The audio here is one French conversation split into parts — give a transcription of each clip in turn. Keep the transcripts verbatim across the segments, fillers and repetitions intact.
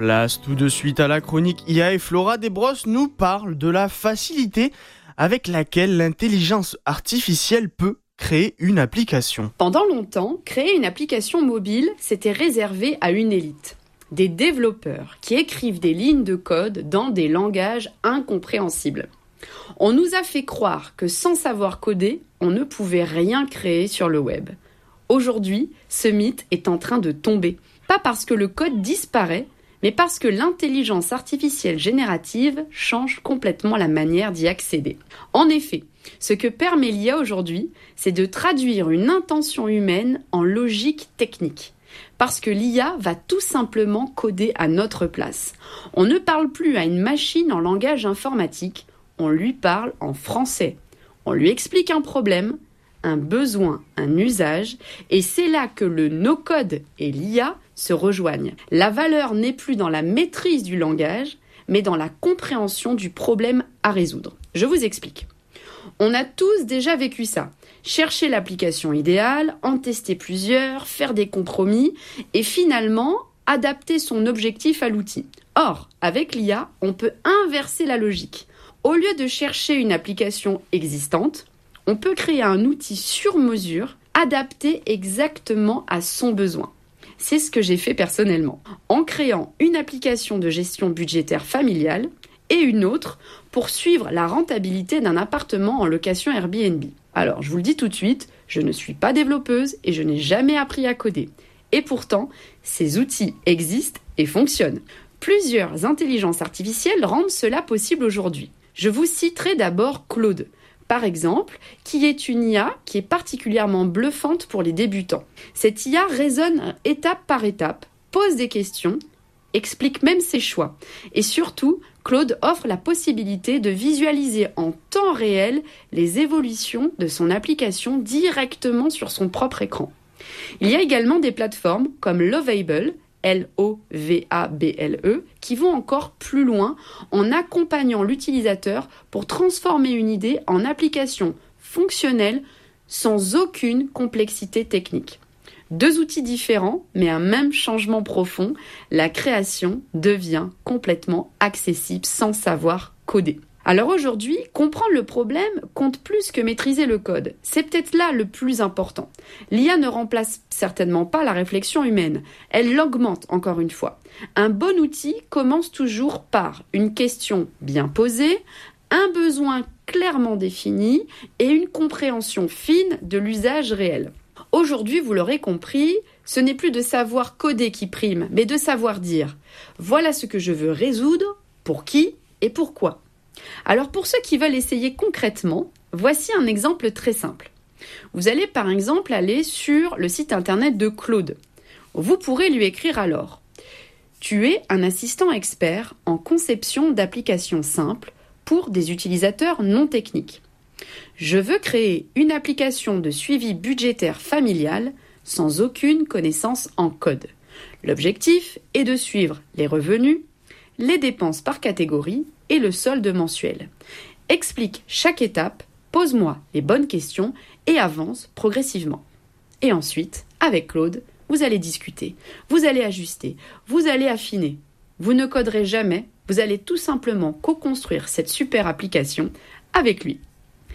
Place tout de suite à la chronique I A et Flora Desbrosses nous parle de la facilité avec laquelle l'intelligence artificielle peut créer une application. Pendant longtemps, créer une application mobile, c'était réservé à une élite. Des développeurs qui écrivent des lignes de code dans des langages incompréhensibles. On nous a fait croire que sans savoir coder, on ne pouvait rien créer sur le web. Aujourd'hui, ce mythe est en train de tomber. Pas parce que le code disparaît, mais parce que l'intelligence artificielle générative change complètement la manière d'y accéder. En effet, ce que permet l'I A aujourd'hui, c'est de traduire une intention humaine en logique technique. Parce que l'I A va tout simplement coder à notre place. On ne parle plus à une machine en langage informatique, on lui parle en français. On lui explique un problème, un besoin, un usage, et c'est là que le no-code et l'I A se rejoignent. La valeur n'est plus dans la maîtrise du langage, mais dans la compréhension du problème à résoudre. Je vous explique. On a tous déjà vécu ça. Chercher l'application idéale, en tester plusieurs, faire des compromis, et finalement adapter son objectif à l'outil. Or, avec l'I A, on peut inverser la logique. Au lieu de chercher une application existante, on peut créer un outil sur mesure, adapté exactement à son besoin. C'est ce que j'ai fait personnellement, en créant une application de gestion budgétaire familiale et une autre pour suivre la rentabilité d'un appartement en location Airbnb. Alors, je vous le dis tout de suite, je ne suis pas développeuse et je n'ai jamais appris à coder. Et pourtant, ces outils existent et fonctionnent. Plusieurs intelligences artificielles rendent cela possible aujourd'hui. Je vous citerai d'abord Claude, par exemple, qui est une I A qui est particulièrement bluffante pour les débutants. Cette I A raisonne étape par étape, pose des questions, explique même ses choix. Et surtout, Claude offre la possibilité de visualiser en temps réel les évolutions de son application directement sur son propre écran. Il y a également des plateformes comme Lovable, L O V A B L E, qui vont encore plus loin en accompagnant l'utilisateur pour transformer une idée en application fonctionnelle sans aucune complexité technique. Deux outils différents, mais un même changement profond, la création devient complètement accessible sans savoir coder. Alors aujourd'hui, comprendre le problème compte plus que maîtriser le code. C'est peut-être là le plus important. L'I A ne remplace certainement pas la réflexion humaine. Elle l'augmente encore une fois. Un bon outil commence toujours par une question bien posée, un besoin clairement défini et une compréhension fine de l'usage réel. Aujourd'hui, vous l'aurez compris, ce n'est plus de savoir coder qui prime, mais de savoir dire « Voilà ce que je veux résoudre, pour qui et pourquoi ». Alors pour ceux qui veulent essayer concrètement, voici un exemple très simple. Vous allez par exemple aller sur le site internet de Claude. Vous pourrez lui écrire alors « Tu es un assistant expert en conception d'applications simples pour des utilisateurs non techniques. Je veux créer une application de suivi budgétaire familial sans aucune connaissance en code. L'objectif est de suivre les revenus, les dépenses par catégorie et le solde mensuel. Explique chaque étape, pose-moi les bonnes questions et avance progressivement. Et ensuite, avec Claude, vous allez discuter, vous allez ajuster, vous allez affiner. Vous ne coderez jamais, vous allez tout simplement co-construire cette super application avec lui.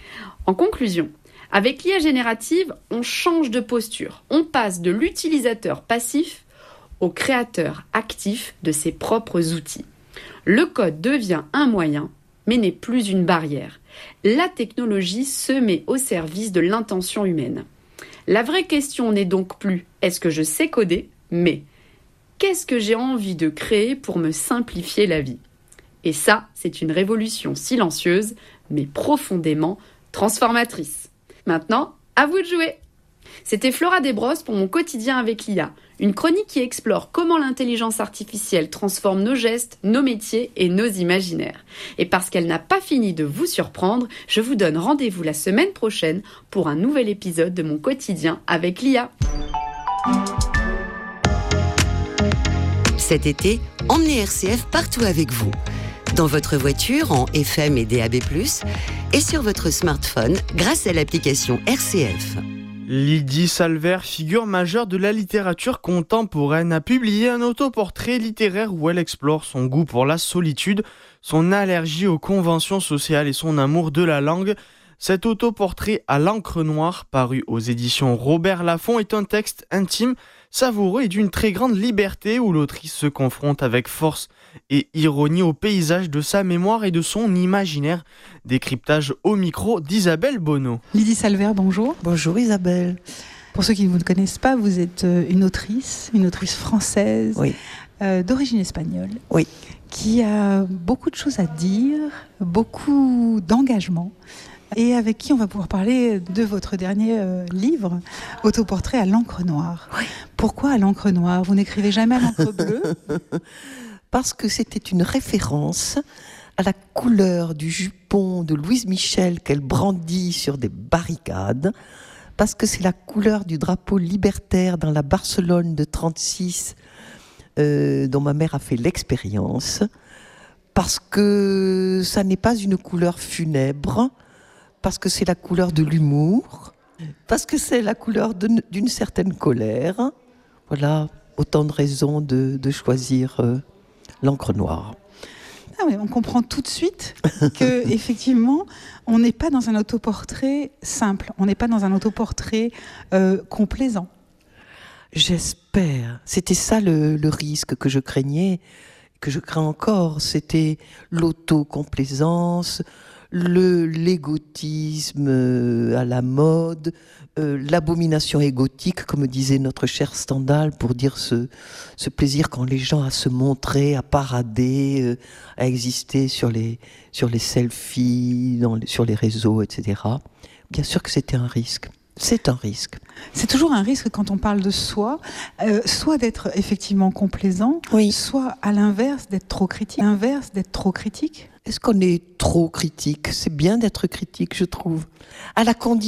En conclusion, avec l'I A générative, on change de posture. On passe de l'utilisateur passif au créateur actif de ses propres outils. Le code devient un moyen, mais n'est plus une barrière. La technologie se met au service de l'intention humaine. La vraie question n'est donc plus « est-ce que je sais coder ?», mais « qu'est-ce que j'ai envie de créer pour me simplifier la vie ?» Et ça, c'est une révolution silencieuse, mais profondément transformatrice. Maintenant, à vous de jouer! C'était Flora Desbrosses pour mon quotidien avec l'I A, une chronique qui explore comment l'intelligence artificielle transforme nos gestes, nos métiers et nos imaginaires. Et parce qu'elle n'a pas fini de vous surprendre, je vous donne rendez-vous la semaine prochaine pour un nouvel épisode de mon quotidien avec l'I A. Cet été, emmenez R C F partout avec vous. Dans votre voiture en F M et D A B plus, et sur votre smartphone grâce à l'application R C F. Lydie Salver, figure majeure de la littérature contemporaine, a publié un autoportrait littéraire où elle explore son goût pour la solitude, son allergie aux conventions sociales et son amour de la langue. Cet autoportrait à l'encre noire, paru aux éditions Robert Laffont, est un texte intime, savoureux et d'une très grande liberté où l'autrice se confronte avec force et ironie au paysage de sa mémoire et de son imaginaire. Décryptage au micro d'Isabelle Bonneau. Lydie Salver, bonjour. Bonjour Isabelle. Pour ceux qui ne vous connaissent pas, vous êtes une autrice, une autrice française, oui. euh, d'origine espagnole, oui. qui a beaucoup de choses à dire, beaucoup d'engagement, et avec qui on va pouvoir parler de votre dernier euh, livre, Autoportrait à l'encre noire. Oui. Pourquoi à l'encre noire ? Vous n'écrivez jamais à l'encre bleue ? Parce que c'était une référence à la couleur du jupon de Louise Michel qu'elle brandit sur des barricades, parce que c'est la couleur du drapeau libertaire dans la Barcelone de trente-six euh, dont ma mère a fait l'expérience, parce que ça n'est pas une couleur funèbre, parce que c'est la couleur de l'humour, parce que c'est la couleur de, d'une certaine colère. Voilà, autant de raisons de, de choisir euh, l'encre noire. Ah oui, on comprend tout de suite que effectivement, on n'est pas dans un autoportrait simple, on n'est pas dans un autoportrait euh, complaisant. J'espère. C'était ça le, le risque que je craignais, que je crains encore. C'était l'autocomplaisance, le l'égotisme à la mode, euh, l'abomination égotique, comme disait notre cher Stendhal, pour dire ce, ce plaisir qu'ont les gens à se montrer, à parader, euh, à exister sur les, sur les selfies, dans les, sur les réseaux, et cetera. Bien sûr que c'était un risque. C'est un risque. C'est toujours un risque quand on parle de soi, euh, soit d'être effectivement complaisant, oui. soit à l'inverse d'être trop critique. L'inverse d'être trop critique. Est-ce qu'on est trop critique ? C'est bien d'être critique, je trouve. À la condition